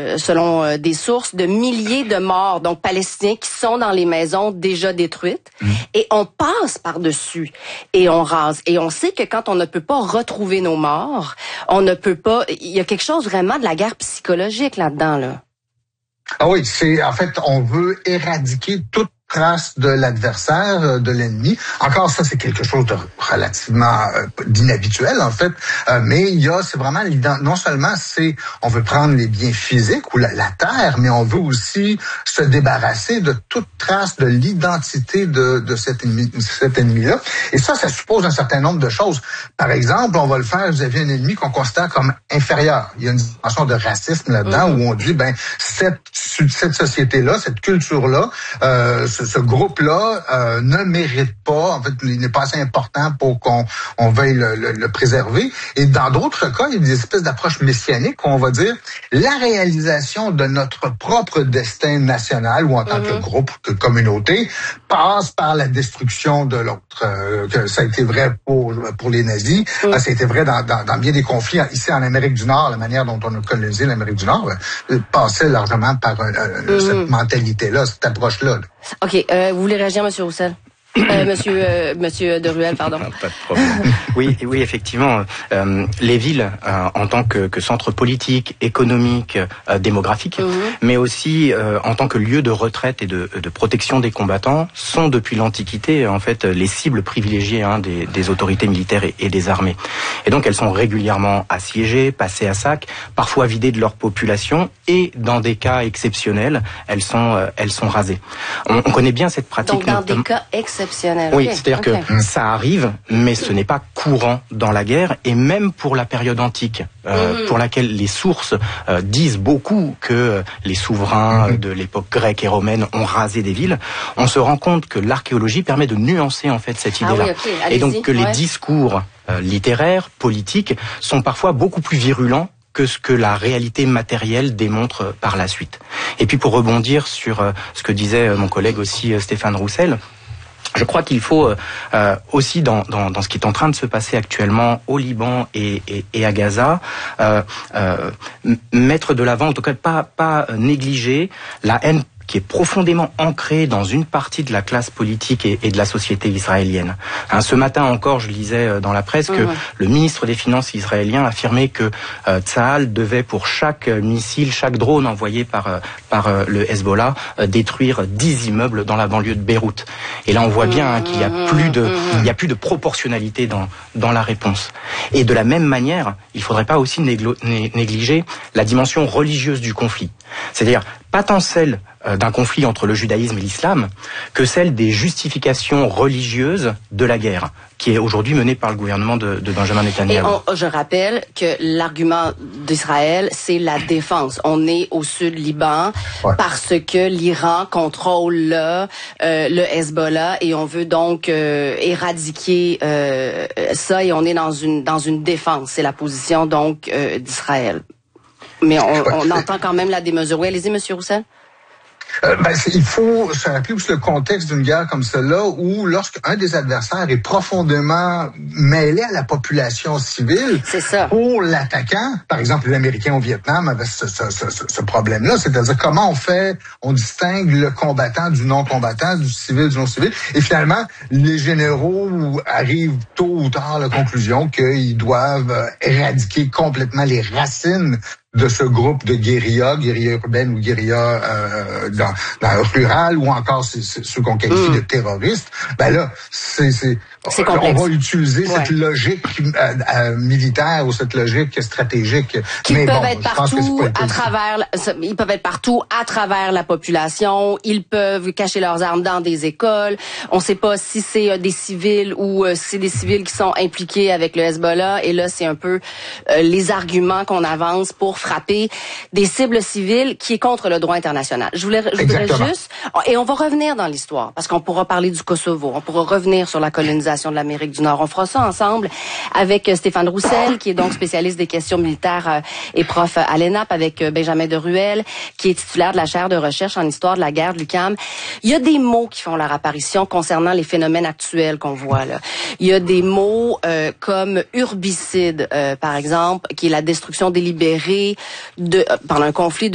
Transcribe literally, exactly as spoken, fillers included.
euh, selon euh, des sources, de milliers de morts, donc palestiniens, qui sont dans les maisons déjà détruites. Mmh. Et on passe par-dessus et on rase. Et on sait que quand on ne peut pas retrouver nos morts, on ne peut pas... Il y a quelque chose vraiment de la guerre psychologique là-dedans, là. Ah oui, c'est en fait, on veut éradiquer toute trace de l'adversaire, de l'ennemi. Encore ça, c'est quelque chose de relativement euh, d'inhabituel en fait, euh, mais il y a, c'est vraiment non seulement c'est, on veut prendre les biens physiques ou la, la terre, mais on veut aussi se débarrasser de toute trace de l'identité de, de cet ennemi, cet ennemi-là. Et ça, ça suppose un certain nombre de choses. Par exemple, on va le faire vis-à-vis un ennemi qu'on considère comme inférieur. Il y a une dimension de racisme là-dedans mmh. où on dit, ben cette cette société-là, cette culture-là, euh, Ce, ce groupe-là euh, ne mérite pas, en fait, il n'est pas assez important pour qu'on on veuille le, le, le préserver. Et dans d'autres cas, il y a des espèces d'approches messianiques où on va dire la réalisation de notre propre destin national ou en tant mm-hmm. que groupe, que communauté, passe par la destruction de l'autre. Euh, que ça a été vrai pour pour les nazis, mm. ça a été vrai dans, dans, dans bien des conflits ici en Amérique du Nord, la manière dont on a colonisé l'Amérique du Nord euh, passait largement par euh, mm. cette mentalité-là, cette approche-là. Là. OK. Euh, vous voulez réagir, M. Roussel? Euh, monsieur, euh, monsieur De Ruel, pardon. Pas de problème. Oui, oui, effectivement, euh, les villes, euh, en tant que, que centre politique, économique, euh, démographique, mmh. mais aussi euh, en tant que lieu de retraite et de, de protection des combattants, sont depuis l'Antiquité, en fait, les cibles privilégiées hein, des, des autorités militaires et, et des armées. Et donc, elles sont régulièrement assiégées, passées à sac, parfois vidées de leur population, et dans des cas exceptionnels, elles sont, euh, elles sont rasées. On, on connaît bien cette pratique. Donc, dans notamment... des cas exceptionnels. Oui, okay, c'est-à-dire okay. que ça arrive, mais ce n'est pas courant dans la guerre, et même pour la période antique, euh, mmh. pour laquelle les sources euh, disent beaucoup que les souverains mmh. de l'époque grecque et romaine ont rasé des villes, on se rend compte que l'archéologie permet de nuancer en fait cette idée-là. Ah oui, okay. Et donc que ouais. les discours euh, littéraires, politiques, sont parfois beaucoup plus virulents que ce que la réalité matérielle démontre par la suite. Et puis pour rebondir sur euh, ce que disait mon collègue aussi euh, Stéphane Roussel, je crois qu'il faut euh, aussi dans, dans, dans ce qui est en train de se passer actuellement au Liban et, et, et à Gaza, euh, euh, mettre de l'avant, en tout cas pas, pas négliger la haine qui est profondément ancré dans une partie de la classe politique et, et de la société israélienne. Hein, ce matin encore, je lisais dans la presse que mmh. le ministre des Finances israélien affirmait que euh, Tsahal devait, pour chaque missile, chaque drone envoyé par, euh, par euh, le Hezbollah, euh, détruire dix immeubles dans la banlieue de Beyrouth. Et là, on voit bien hein, qu'il y a plus de, il y a plus de proportionnalité dans, dans la réponse. Et de la même manière, il faudrait pas aussi néglo- négliger la dimension religieuse du conflit. C'est-à-dire, pas tant celle d'un conflit entre le judaïsme et l'islam que celle des justifications religieuses de la guerre qui est aujourd'hui menée par le gouvernement de, de Benjamin Netanyahu. Et on, je rappelle que l'argument d'Israël, c'est la défense. On est au sud Liban ouais. parce que l'Iran contrôle là, euh, le Hezbollah et on veut donc euh, éradiquer euh, ça et on est dans une dans une défense. C'est la position donc euh, d'Israël. Mais on, on entend quand même la démesure. Oui, allez-y, Monsieur Roussel. Euh, ben, il faut se rappeler aussi le contexte d'une guerre comme celle-là où lorsqu'un des adversaires est profondément mêlé à la population civile, c'est ça. Pour l'attaquant, par exemple l'Américain au Vietnam avait ce, ce, ce, ce problème-là, c'est-à-dire comment on fait, on distingue le combattant du non-combattant, du civil du non-civil, et finalement les généraux arrivent tôt ou tard à la conclusion qu'ils doivent éradiquer complètement les racines de ce groupe de guérilla, guérilla urbaine ou guérilla euh, dans, dans rural ou encore c'est, c'est, ceux qu'on qualifie mmh. de terroristes, ben là, c'est, c'est, c'est on va utiliser ouais. cette logique euh, euh, militaire ou cette logique stratégique. Qui Mais peuvent bon, être partout à travers, ils peuvent être partout à travers la population. Ils peuvent cacher leurs armes dans des écoles. On ne sait pas si c'est euh, des civils ou euh, si c'est des civils qui sont impliqués avec le Hezbollah. Et là, c'est un peu euh, les arguments qu'on avance pour frapper des cibles civiles qui est contre le droit international. Je voulais, je voudrais juste, et on va revenir dans l'histoire parce qu'on pourra parler du Kosovo, on pourra revenir sur la colonisation de l'Amérique du Nord. On fera ça ensemble avec Stéphane Roussel, qui est donc spécialiste des questions militaires et prof à l'E N A P, avec Benjamin De Ruel, qui est titulaire de la chaire de recherche en histoire de la guerre de l'U Q A M. Il y a des mots qui font leur apparition concernant les phénomènes actuels qu'on voit là. Il y a des mots euh, comme urbicide, euh, par exemple, qui est la destruction délibérée de, euh, par un conflit de